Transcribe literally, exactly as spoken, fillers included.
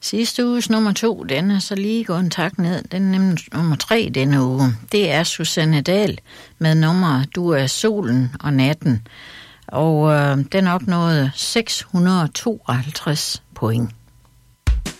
Sidste uges nummer to, den er så lige gået en tak ned. Den er nemlig nummer tre denne uge. Det er Susanne Dahl med nummer Du er solen og natten. Og øh, den opnåede seks hundrede tooghalvtreds point.